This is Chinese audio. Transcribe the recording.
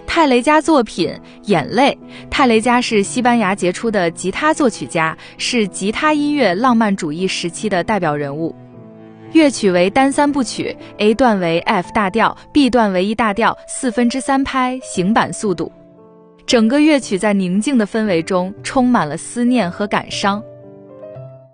泰雷加作品《眼泪》。泰雷加是西班牙杰出的吉他作曲家，是吉他音乐浪漫主义时期的代表人物。乐曲为单三部曲 ，A 段为 F 大调 ，B 段为E 大调，4/3拍行板速度。整个乐曲在宁静的氛围中充满了思念和感伤。